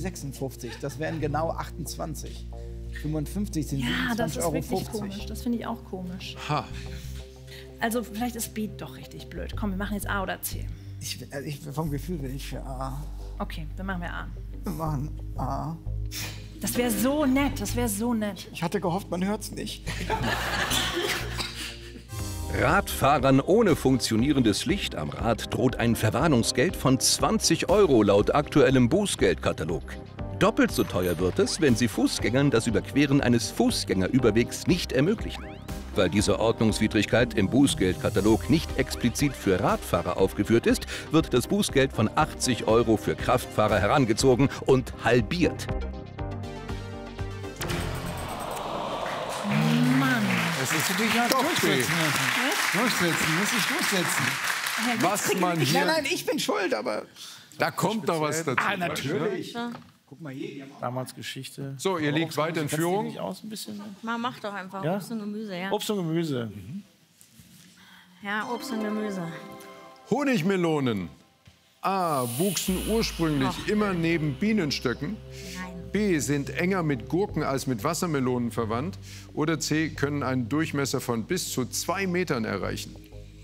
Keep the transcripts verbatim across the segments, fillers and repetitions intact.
sechsundfünfzig. Das wären genau achtundzwanzig. fünfundfünfzig sind Ja, das siebenundzwanzig ist Euro wirklich fünfzig. komisch. Das finde ich auch komisch. Ha. Also vielleicht ist B doch richtig blöd. Komm, wir machen jetzt A oder C. Ich, also ich, vom Gefühl bin ich für A. Okay, dann machen wir A. Wir machen A. Das wäre so nett, das wäre so nett. Ich hatte gehofft, man hört's nicht. Radfahrern ohne funktionierendes Licht am Rad droht ein Verwarnungsgeld von zwanzig Euro laut aktuellem Bußgeldkatalog. Doppelt so teuer wird es, wenn sie Fußgängern das Überqueren eines Fußgängerüberwegs nicht ermöglichen. Weil diese Ordnungswidrigkeit im Bußgeldkatalog nicht explizit für Radfahrer aufgeführt ist, wird das Bußgeld von achtzig Euro für Kraftfahrer herangezogen und halbiert. Mann. Es ist Dich ja doch durchsetzen B. müssen. Durchsetzen, muss ich durchsetzen. Was man Nein, hier... nein, ich bin schuld, aber... Da kommt doch was dazu. Ah, natürlich. Guck mal hier, die haben auch... Damals Geschichte. So, ihr liegt weiter in Kennst du die Führung. nicht aus ein bisschen? Ma, mach doch einfach Ja? Obst und Gemüse, ja. Obst und Gemüse. Ja, Obst und Gemüse. Honigmelonen. A. Wuchsen ursprünglich Ach. immer neben Bienenstöcken. Nein. B. Sind enger mit Gurken als mit Wassermelonen verwandt. Oder C. Können einen Durchmesser von bis zu zwei Metern erreichen.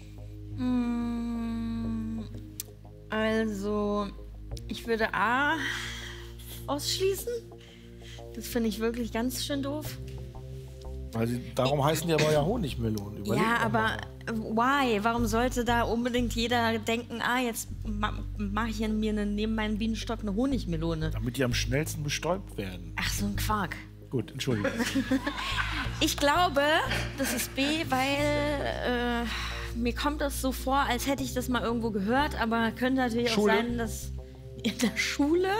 Mm, Also, ich würde A ausschließen. Das finde ich wirklich ganz schön doof. Weil sie, darum heißen die aber ja Honigmelonen. Überleg Ja, doch mal. aber why? Warum sollte da unbedingt jeder denken, ah, jetzt ma mache ich hier mir eine, neben meinem Bienenstock eine Honigmelone? Damit die am schnellsten bestäubt werden. Ach, so ein Quark. Gut, Entschuldigung. Ich glaube, das ist B, weil äh, mir kommt das so vor, als hätte ich das mal irgendwo gehört, aber könnte natürlich Schule? auch sein, dass in der Schule.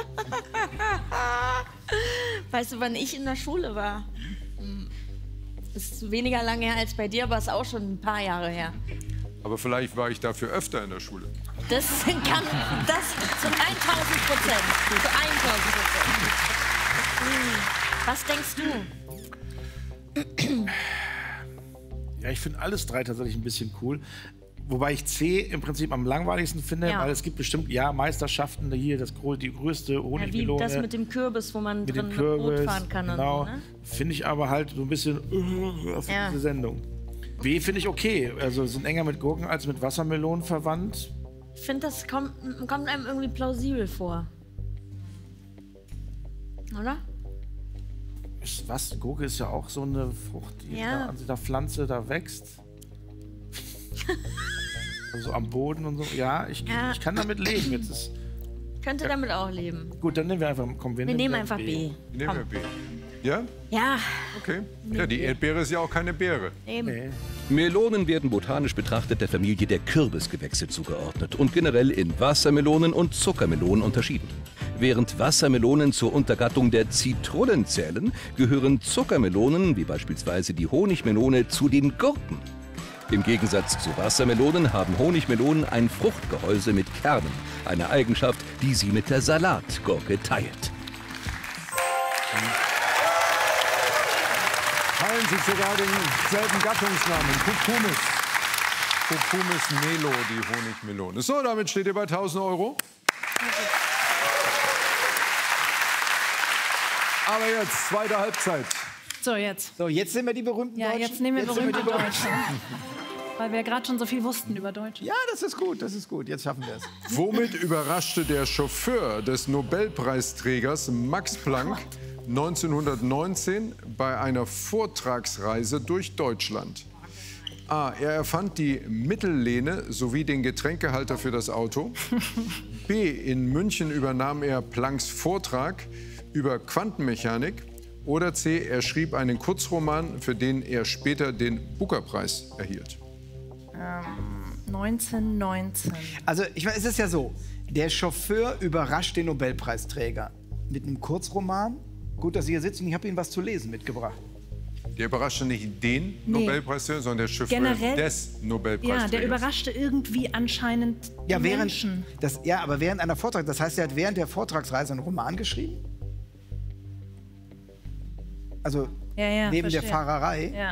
Weißt du, wann ich in der Schule war? Hm. Ist weniger lange her als bei dir, aber ist auch schon ein paar Jahre her. Aber vielleicht war ich dafür öfter in der Schule. Das kann das zu tausend Prozent. Zu tausend Prozent. Hm. Was denkst du? Ja, ich finde alles drei tatsächlich ein bisschen cool. Wobei ich C im Prinzip am langweiligsten finde, Ja. weil es gibt bestimmt, ja, Meisterschaften, hier das, gro- die größte Ja, wie Honigmelone. das mit dem Kürbis, wo man mit drin dem mit Boot Kürbis, fahren kann. genau. Und so, ne? Finde ich aber halt so ein bisschen uh, auf Ja. diese Sendung. B finde ich okay. Also sind enger mit Gurken als mit Wassermelonen verwandt. Ich finde, das kommt, kommt einem irgendwie plausibel vor. Oder? Ist, was? Gurke ist ja auch so eine Frucht, die Ja. da, an der Pflanze da wächst. Also am Boden und so. Ja, ich, Ja. ich kann damit leben. Jetzt ist, Könnte damit auch leben. gut, dann nehmen wir einfach. Komm, wir, Wir nehmen dann einfach B. Nehmen wir Komm. B. Ja? Ja, Okay. Ja, die Erdbeere ist ja auch keine Beere. eben. Nee. Melonen werden botanisch betrachtet der Familie der Kürbisgewächse zugeordnet und generell in Wassermelonen und Zuckermelonen unterschieden. Während Wassermelonen zur Untergattung der Zitrunen zählen, gehören Zuckermelonen, wie beispielsweise die Honigmelone, zu den Gurken. Im Gegensatz zu Wassermelonen haben Honigmelonen ein Fruchtgehäuse mit Kernen, eine Eigenschaft, die sie mit der Salatgurke teilt. Teilen sie sogar denselben Gattungsnamen. Cucumis. Cucumis melo, die Honigmelone. So, damit steht ihr bei tausend Euro. Aber jetzt, zweite Halbzeit. So, jetzt. So, jetzt sind wir die berühmten Ja, Deutschen. jetzt nehmen wir sind berühmte die Berühmten. Deutsche. Weil wir gerade schon so viel wussten über Deutsch. Ja, das ist gut, das ist gut. Jetzt schaffen wir es. Womit überraschte der Chauffeur des Nobelpreisträgers Max Planck neunzehnhundertneunzehn bei einer Vortragsreise durch Deutschland? A. Er erfand die Mittellehne sowie den Getränkehalter für das Auto. B. In München übernahm er Plancks Vortrag über Quantenmechanik. Oder C. Er schrieb einen Kurzroman, für den er später den Booker-Preis erhielt. neunzehnhundertneunzehn. Also, ich meine, es ist ja so, der Chauffeur überrascht den Nobelpreisträger mit einem Kurzroman. Gut, dass Sie hier sitzen, ich habe Ihnen was zu lesen mitgebracht. Der überraschte nicht den Nee. Nobelpreisträger, sondern der Chauffeur Generell- des Ja, Nobelpreisträgers. der überraschte irgendwie anscheinend die Ja, während, Menschen. das, ja, aber während einer Vortrag, das heißt, er hat während der Vortragsreise einen Roman geschrieben? Also Ja, ja, neben der verstehe. Fahrerei? Ja.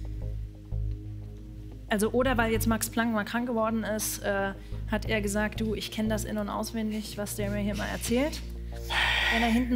Also oder weil jetzt Max Planck mal krank geworden ist, äh, hat er gesagt, du, ich kenne das in- und auswendig, was der mir hier mal erzählt. Wenn er hinten